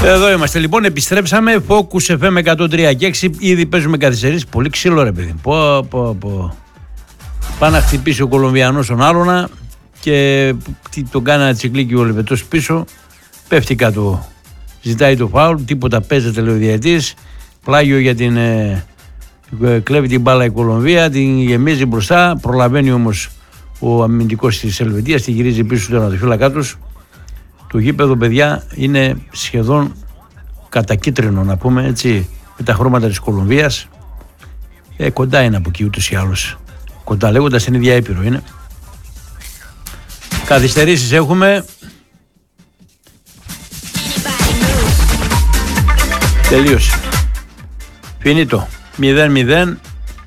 Εδώ είμαστε λοιπόν, επιστρέψαμε. Focus FM 103 και 6. Ήδη παίζουμε καθυστερήσεις. Πολύ ξύλο ρε παιδί. Πάει να χτυπήσει ο Κολομβιανός τον άλλονα και τον κάνει ένα τσικλίκι ο Λεβετός πίσω. Πέφτει κάτω. Ζητάει το φάουλ. Τίποτα, παίζεται λέει ο διαιτητής. Πλάγιο για την. Κλέβει την μπάλα η Κολομβία, την γεμίζει μπροστά. Προλαβαίνει όμως ο αμυντικός της Ελβετίας, τη γυρίζει πίσω στον τερματοφύλακά τους. Το γήπεδο, παιδιά, είναι σχεδόν κατακίτρινο, να πούμε έτσι, με τα χρώματα της Κολομβίας. Κοντά είναι από εκεί ούτως ή άλλως. Κοντά, λέγοντας την ίδια Ήπειρο είναι. Καθυστερήσεις έχουμε. Τελείωσε. Φινίτο. 0-0.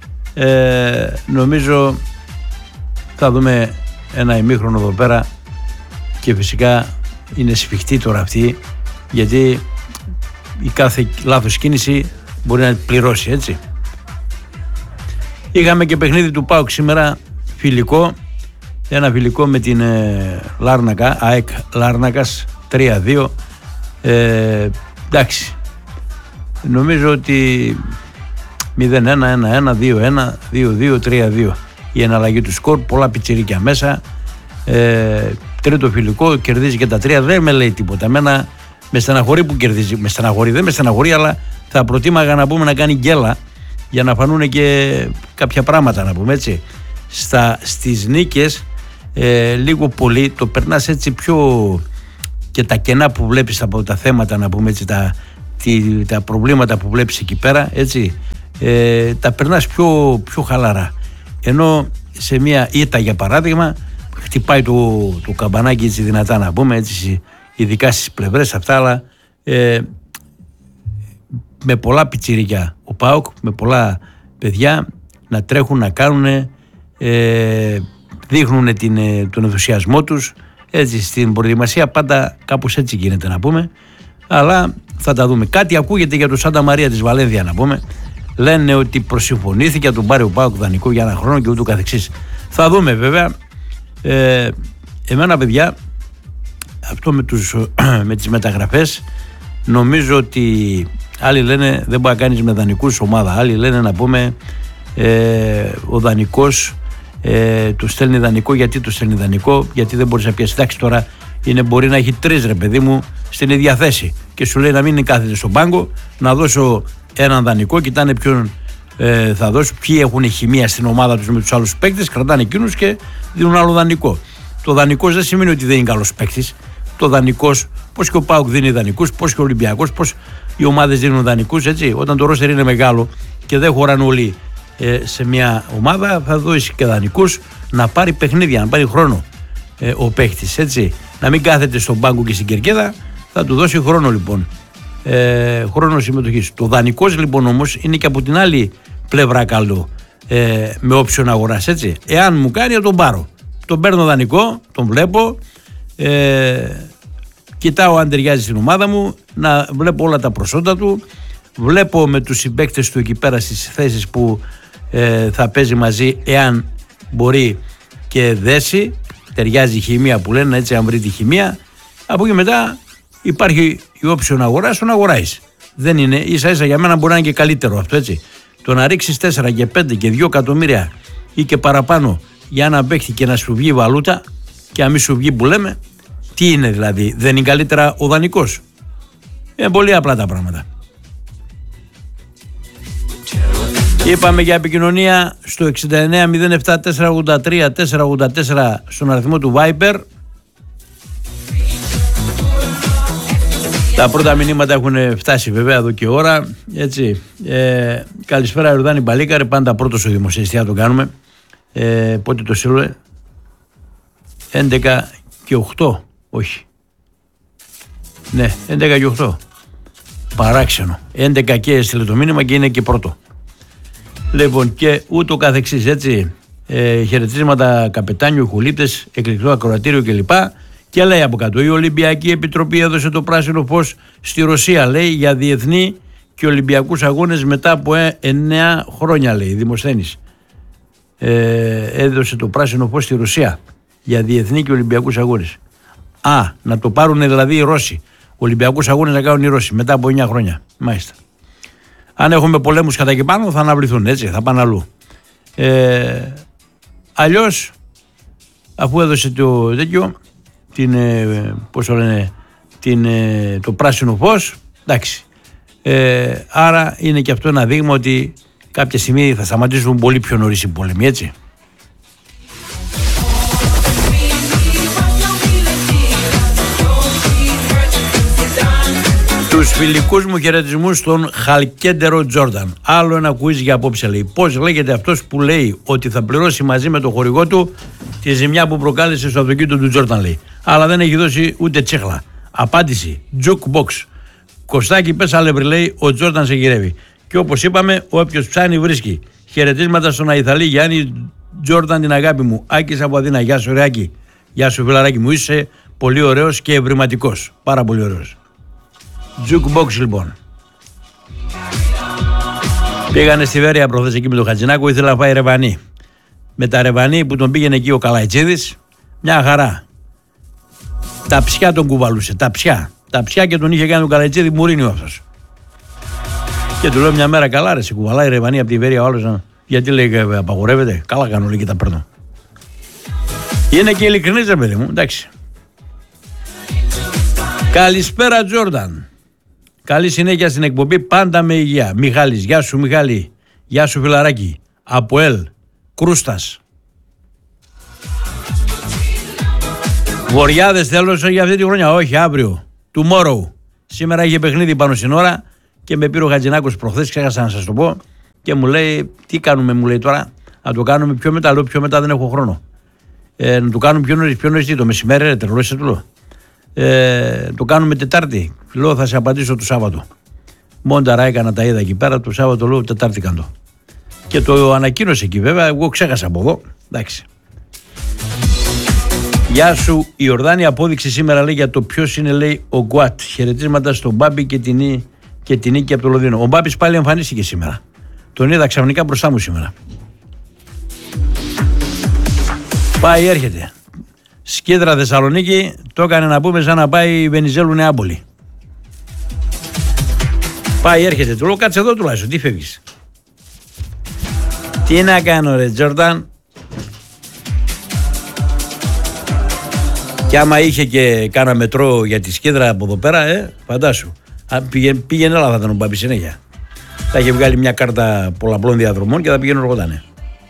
Νομίζω θα δούμε ένα ημίχρονο εδώ πέρα και φυσικά είναι σφιχτή τώρα αυτή, γιατί η κάθε λάθος κίνηση μπορεί να πληρώσει, έτσι. Είχαμε και παιχνίδι του ΠΑΟΚ σήμερα, φιλικό, ένα φιλικό με την Λάρνακα, ΑΕΚ Λάρνακας 3-2. Εντάξει, νομίζω ότι 0-1, 1-1, 2-1, 2-2, 3-2 η εναλλαγή του σκορ, πολλά πιτσιρίκια μέσα. Τρίτο φιλικό, κερδίζει και τα τρία, δεν με λέει τίποτα. Εμένα με στεναχωρεί που κερδίζει. Δεν με στεναχωρεί, αλλά θα προτίμαγα να πούμε να κάνει γκέλα για να φανούν και κάποια πράγματα, να πούμε έτσι. Στις νίκες λίγο πολύ το περνάς έτσι πιο, και τα κενά που βλέπεις από τα θέματα, να πούμε έτσι, τα προβλήματα που βλέπεις εκεί πέρα, έτσι, τα περνάς πιο χαλαρά. Ενώ σε μια ήττα, για παράδειγμα, χτυπάει το καμπανάκι έτσι δυνατά, να πούμε έτσι, ειδικά στις πλευρές αυτά, αλλά με πολλά πιτσιρικιά ο ΠΑΟΚ, με πολλά παιδιά να τρέχουν, να κάνουν, δείχνουν τον ενθουσιασμό τους, έτσι, στην προετοιμασία πάντα κάπως έτσι γίνεται, να πούμε, αλλά θα τα δούμε. Κάτι ακούγεται για τον Σάντα Μαρία της Βαλένθια, να πούμε, λένε ότι προσυμφωνήθηκε να τον πάρει ο ΠΑΟΚ δανεικό για ένα χρόνο και ούτω καθεξής. Θα δούμε βέβαια. Εμένα, παιδιά, αυτό με τις μεταγραφές, νομίζω ότι άλλοι λένε δεν μπορεί να κάνεις με δανεικούς ομάδα, άλλοι λένε να πούμε ο δανεικός του στέλνει δανεικό. Γιατί του στέλνει δανεικό? Γιατί δεν μπορείς να πιάσεις. Εντάξει, τώρα μπορεί να έχει τρεις, ρε παιδί μου, στην ίδια θέση και σου λέει να μην κάθεται στον πάγκο, να δώσω έναν δανεικό, κοιτάνε ποιον θα δώσουν, ποιοι έχουν χημεία στην ομάδα τους με τους άλλους παίκτες, κρατάνε εκείνους και δίνουν άλλο δανεικό. Το δανεικός δεν σημαίνει ότι δεν είναι καλός παίκτης. Το δανεικός, πώς και ο ΠΑΟΚ δίνει δανεικούς, πώς και ο Ολυμπιακός, πώς οι ομάδες δίνουν δανεικούς, έτσι. Όταν το ρόστερ είναι μεγάλο και δεν χωράνε όλοι σε μια ομάδα, θα δώσει και δανεικούς να πάρει παιχνίδια, να πάρει χρόνο ο παίκτης, έτσι. Να μην κάθεται στον πάγκο και στην κερκίδα, θα του δώσει χρόνο λοιπόν. Χρόνο συμμετοχής. Το δανεικός λοιπόν όμως είναι και από την άλλη πλευρά καλό, με όψιον αγοράς, έτσι. Εάν μου κάνει, θα τον πάρω. Τον παίρνω δανεικό, τον βλέπω, κοιτάω αν ταιριάζει στην ομάδα μου, να βλέπω όλα τα προσόντα του, βλέπω με τους συμπαίκτες του εκεί πέρα στις θέσεις που θα παίζει μαζί, εάν μπορεί και δέσει, ταιριάζει η χημεία που λένε, έτσι, αν βρει τη χημεία. Από εκεί μετά υπάρχει η όψιον αγοράς, τον αγοράεις. Δεν είναι, ίσα ίσα για μένα μπορεί να είναι και καλύτερο αυτό, έτσι. Το να ρίξεις 4 και 5 και 2 εκατομμύρια ή και παραπάνω για ένα παίχτη και να σου βγει βαλούτα και να μην σου βγει που λέμε, τι είναι δηλαδή? Δεν είναι καλύτερα ο δανεικός? Είναι πολύ απλά τα πράγματα. Είπαμε για επικοινωνία στο 69 07 483 484 στον αριθμό του Viber. Τα πρώτα μηνύματα έχουν φτάσει βέβαια εδώ και ώρα, έτσι. Καλησπέρα Ιορδάνη Μπαλίκαρη, πάντα πρώτος ο δημοσιευτής, το κάνουμε. Πότε το στείλω? 11 και 8, όχι. Ναι, 11 και 8. Παράξενο. 11 και έστειλε το μήνυμα και είναι και πρώτο. Λοιπόν, και ούτω καθεξής, έτσι. Χαιρετίσματα καπετάνιου, χουλίπτες, εκλεκτό ακροατήριο κλπ. Και λέει από κάτω, η Ολυμπιακή Επιτροπή έδωσε το πράσινο φως στη Ρωσία, λέει, για διεθνή και Ολυμπιακούς αγώνες μετά από 9 χρόνια, λέει, Δημοσθένης. Έδωσε το πράσινο φως στη Ρωσία για διεθνή και Ολυμπιακούς αγώνες. Να το πάρουν δηλαδή οι Ρώσοι. Ολυμπιακούς αγώνες να κάνουν οι Ρώσοι μετά από 9 χρόνια. Μάλιστα. Αν έχουμε πολέμους κατά εκεί πάνω θα αναβληθούν, έτσι, θα πάνε αλλού. Αλλιώς, αφού έδωσε το τέτοιο, το πράσινο φως, εντάξει. Άρα είναι και αυτό ένα δείγμα ότι κάποια στιγμή θα σταματήσουν πολύ πιο νωρίς οι πόλεμοι, έτσι. Τους φιλικούς μου χαιρετισμούς στον Χαλκέντερο Τζόρνταν. Άλλο ένα quiz για απόψε, λέει. Πώς λέγεται αυτός που λέει ότι θα πληρώσει μαζί με το χορηγό του τη ζημιά που προκάλεσε στο αυτοκίνητο του Τζόρνταν, λέει. Αλλά δεν έχει δώσει ούτε τσίχλα. Απάντηση: Jukebox. Κωστάκι, πες αλεύρι, λέει, ο Τζόρνταν σε γυρεύει. Και όπως είπαμε, όποιος ψάνει βρίσκει. Χαιρετίσματα στον Αϊθαλή Γιάννη Τζόρνταν, την αγάπη μου. Άκης από Αθήνα. Γεια σου, Ρεάκη. Γεια σου, φιλαράκι μου. Είσαι πολύ ωραίος και ευρηματικός. Πάρα πολύ ωραίος. Jukebox, λοιπόν. Πήγανε στη Βέρεια προχθές εκεί με τον Χατζηνάκο, ήθελα να πάει Ρεβανί. Με τα Ρεβανί που τον πήγαινε εκεί ο Καλαϊτσίδης, μια χαρά. Τα ψιά τον κουβαλούσε, τα ψιά και τον είχε κάνει τον Καλαϊτσίδη Μουρίνιο αυτός. Και του λέω μια μέρα, καλά ρε, σε κουβαλάει Ρεβανί από τη Βέρεια ο άλλος, γιατί λέει απαγορεύεται. Καλά κάνω, λέει, και τα παίρνω. Είναι και ειλικρινής, ρε παιδί μου, εντάξει. Καλησπέρα Τζόρνταν. Καλή συνέχεια στην εκπομπή, πάντα με υγεία. Μιχάλης, γεια σου Μιχάλη. Γεια σου φιλαράκι. Από Ελ, Κρούστας. Βοριάδες θέλω για αυτή τη χρονιά. Όχι, αύριο. Tomorrow. Σήμερα είχε παιχνίδι πάνω στην ώρα και με πήρε ο Χατζηνάκος προχθές, ξέχασα να σας το πω. Και μου λέει, τι κάνουμε, μου λέει τώρα. Να το κάνουμε πιο μετά. Λέω, πιο μετά δεν έχω χρόνο. Να το κάνουμε πιο νωρίς, το μεσημέρι, ρε, τρελός του λέω. Το κάνουμε Τετάρτη. Λέω, θα σε απαντήσω το Σάββατο. Μόνταρα έκανα, τα είδα εκεί πέρα. Το Σάββατο λέω, Τετάρτη κάνω. Και το ανακοίνωσε εκεί βέβαια. Εγώ ξέχασα από εδώ. Εντάξει. Γεια σου, η Ιορδάνη. Απόδειξη σήμερα, λέει, για το ποιος είναι, λέει, ο Γκουάτ. Χαιρετίσματα στον Μπάμπη και την Νίκη από το Λονδίνο. Ο Μπάμπης πάλι εμφανίστηκε σήμερα. Τον είδα ξαφνικά μπροστά μου σήμερα. Πάει, έρχεται. Σκίδρα Θεσσαλονίκη, το έκανε να πούμε σαν να πάει Βενιζέλου Νεάπολη. Πάει, έρχεται. Του λέω, κάτσε εδώ τουλάχιστον, τι φεύγεις. Τι να κάνω, ρε Τζόρνταν. Και άμα είχε και κάνα μετρό για τη Σκίδρα από εδώ πέρα, φαντάσου. Πήγαινε έλα, θα ήταν ο Μπάμπης συνέχεια. Θα είχε βγάλει μια κάρτα πολλαπλών διαδρομών και θα πήγαινε οργοτάνε.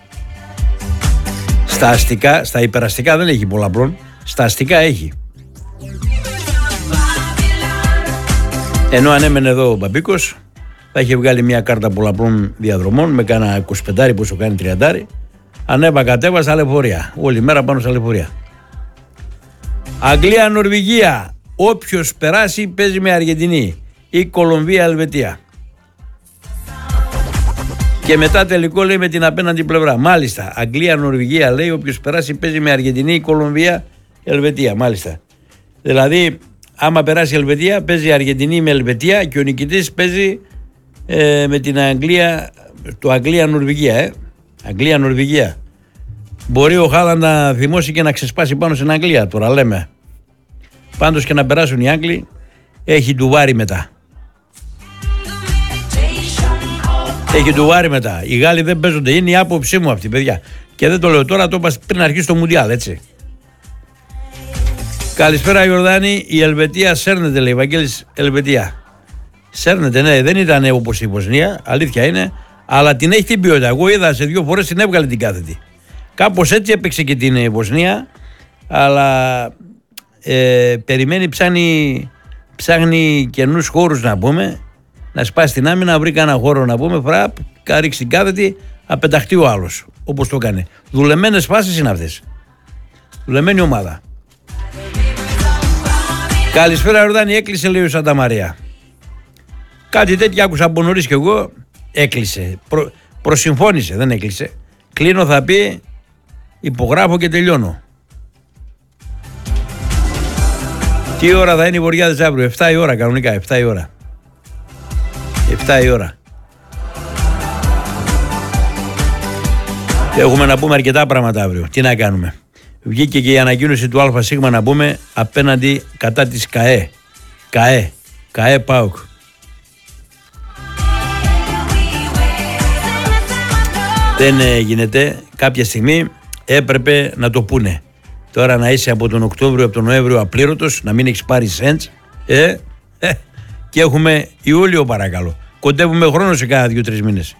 Στα αστικά, στα υπεραστικά δεν έχει πολλαπλών, στα αστικά έχει. Ενώ αν έμενε εδώ ο Μπαμπίκος, θα είχε βγάλει μια κάρτα πολλαπλών διαδρομών με κάνα 25 πόσο κάνει 30. Ανέβα κατέβα στα λεωφορεία. Όλη μέρα πάνω στα λεωφορεία. Αγγλία, Νορβηγία. Όποιος περάσει παίζει με Αργεντινή. Ή Κολομβία, Ελβετία. Και μετά τελικό λέει με την απέναντι πλευρά. Μάλιστα. Αγγλία, Νορβηγία λέει. Όποιος περάσει παίζει με Αργεντινή, Κολομβία, Ελβετία. Μάλιστα. Δηλαδή, άμα περάσει η Ελβετία, παίζει η Αργεντινή με Ελβετία και ο νικητής παίζει με την Αγγλία. Το Αγγλία-Νορβηγία. Αγγλία-Νορβηγία. Μπορεί ο Χάλαντ να θυμώσει και να ξεσπάσει πάνω στην Αγγλία. Τώρα λέμε. Πάντως και να περάσουν οι Άγγλοι, έχει ντουβάρι μετά. Έχει ντουβάρι μετά. Οι Γάλλοι δεν παίζονται. Είναι η άποψή μου αυτή, παιδιά. Και δεν το λέω τώρα, το είπα πριν αρχίσει το Μουντιάλ, έτσι. Καλησπέρα, Ιορδάνη. Η Ελβετία σέρνεται, λέει. Βαγγέλης, Ελβετία. Σέρνεται, ναι, δεν ήταν όπως η Βοσνία, αλήθεια είναι, αλλά την έχει την ποιότητα. Εγώ είδα σε 2 φορές την έβγαλε την κάθετη. Κάπως έτσι έπαιξε και την Βοσνία, αλλά περιμένει, ψάχνει καινούς χώρους να πούμε, να σπάσει την άμυνα, να βρει κανένα χώρο να πούμε, φραπ, ρίξει την κάθετη, να πεταχτεί ο άλλος, όπως το έκανε. Δουλεμένες φάσεις είναι αυτές. Δουλεμένη ομάδα. Καλησπέρα, Ιορδάνη, έκλεισε, λέει ο Σάντα Μαρία. Κάτι τέτοιο άκουσα από νωρίς κι εγώ, έκλεισε, προσυμφώνησε, δεν έκλεισε. Κλείνω, θα πει, υπογράφω και τελειώνω. Τι ώρα θα είναι οι Βοριάδες αύριο? 7 η ώρα κανονικά, 7 η ώρα. 7 η ώρα. Έχουμε να πούμε αρκετά πράγματα αύριο. Τι να κάνουμε. Βγήκε και η ανακοίνωση του ΑΣ να πούμε απέναντι κατά της ΚΑΕ. ΚΑΕ ΠΑΟΚ. Δεν γίνεται, κάποια στιγμή έπρεπε να το πούνε. Τώρα να είσαι από τον Οκτώβριο, από τον Νοέμβριο απλήρωτος, να μην έχεις πάρει σέντς, και έχουμε Ιούλιο παρακαλώ. Κοντεύουμε χρόνο σε κάνα 2-3 μήνες.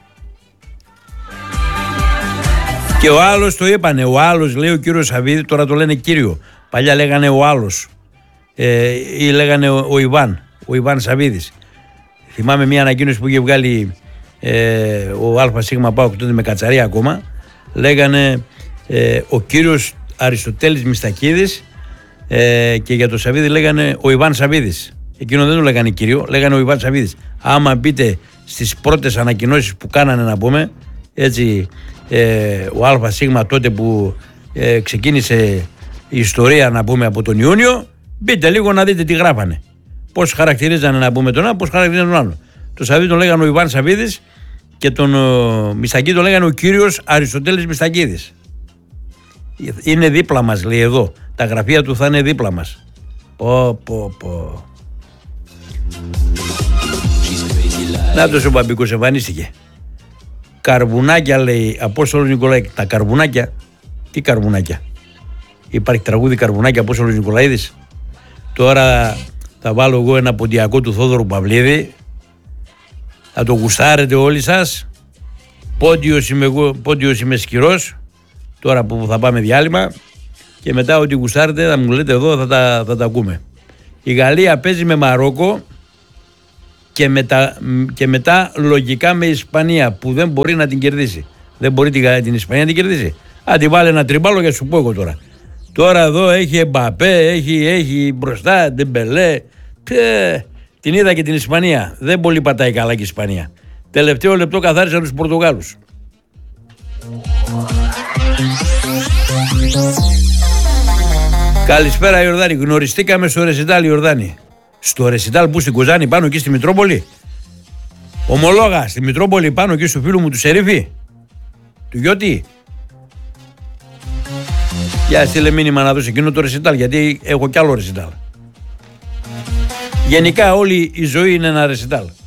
Και ο άλλος το είπανε, ο άλλος λέει ο κύριος Σαββίδη, τώρα το λένε κύριο. Παλιά λέγανε ο άλλος ή λέγανε ο Ιβάν Σαββίδης. Θυμάμαι μια ανακοίνωση που είχε βγάλει ο ΑΣ ΠΑΟΚ τότε με Κατσαρία ακόμα. Λέγανε ο κύριος Αριστοτέλης Μιστακίδης και για το Σαββίδη λέγανε ο Ιβάν Σαββίδης. Εκείνο δεν το λέγανε κύριο, λέγανε ο Ιβάν Σαββίδης. Άμα μπείτε στις πρώτες ανακοινώσεις που κάνανε, να πούμε έτσι, ο ΑΣ τότε που ξεκίνησε η ιστορία, να πούμε, από τον Ιούνιο, μπείτε λίγο να δείτε τι γράφανε. Πώς χαρακτηρίζανε, να πούμε, τον ένα, πώς χαρακτηρίζανε τον άλλο. Το Σαββίδη τον λέγανε ο Ιβάν Σαββίδης και τον Μιστακίδη τον λέγανε ο κύριος Αριστοτέλης Μιστακίδης. Είναι δίπλα μας, λέει εδώ. Τα γραφεία του θα είναι δίπλα μας. Πω. Νάτος ο Μπαμπίκος εμφανίστηκε. Καρβουνάκια, λέει Απόστολος Νικολαίδης. Τα καρβουνάκια, τι καρβουνάκια? Υπάρχει τραγούδι καρβουνάκια Απόστολος Νικολαίδης? Τώρα θα βάλω εγώ ένα ποντιακό του Θόδωρου Παυλίδη. Θα το γουστάρετε όλοι σας. Πόντιος είμαι σκυρός. Τώρα που θα πάμε διάλειμμα. Και μετά ό,τι γουστάρετε θα μου λέτε εδώ, θα τα ακούμε. Η Γαλλία παίζει με Μαρόκο και μετά λογικά με Ισπανία που δεν μπορεί να την κερδίσει. Δεν μπορεί την Ισπανία να την κερδίσει. Αν τη βάλει ένα τριμπάλο, για σου πω εγώ τώρα. Τώρα εδώ έχει Εμπαπέ, έχει μπροστά Ντεμπελέ. Την είδα και την Ισπανία. Δεν πολύ πατάει καλά και η Ισπανία. Τελευταίο λεπτό καθάρισαν τους Πορτογάλους. Καλησπέρα Ιορδάνη. Γνωριστήκαμε στο Ρεσιτάλ, Ιορδάνη. Στο Ρεσιτάλ που στην Κοζάνη, πάνω εκεί στη Μητρόπολη. Ομολόγα, στη Μητρόπολη, πάνω εκεί στο φίλου μου του Σερίφη. Του Γιώτη. Για στείλε μήνυμα να δώσει εκείνο το Ρεσιτάλ, γιατί έχω κι άλλο Ρεσιτάλ. Γενικά όλη η ζωή είναι ένα Ρεσιτάλ.